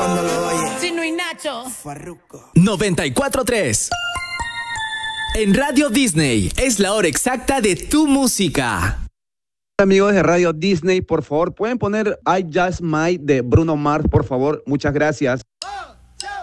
cuando lo oye. Chino y Nacho. Farruko. 94.3. En Radio Disney es la hora exacta de tu música. Amigos de Radio Disney, por favor, pueden poner I Just Might de Bruno Mars, por favor. Muchas gracias.